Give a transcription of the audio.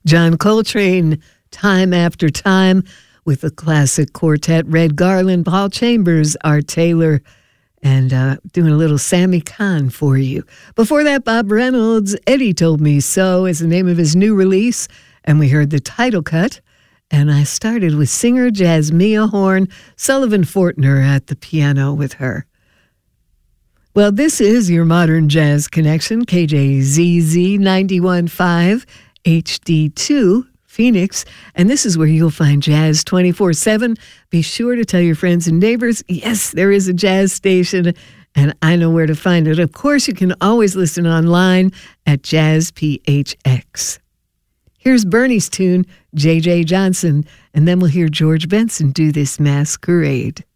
John Coltrane, Time After Time, with the classic quartet Red Garland, Paul Chambers, Art Taylor, and doing a little Sammy Kahn for you. Before that, Bob Reynolds, Eddie Told Me So is the name of his new release, and we heard the title cut. And I started with singer Jasmia Horn, Sullivan Fortner at the piano with her. Well, this is your Modern Jazz Connection, KJZZ 91.5 HD2 Phoenix, and this is where you'll find jazz 24/7. Be sure to tell your friends and neighbors, yes, there is a jazz station, and I know where to find it. Of course, you can always listen online at Jazz PHX. Here's Bernie's tune, J.J. Johnson, and then we'll hear George Benson do this Masquerade.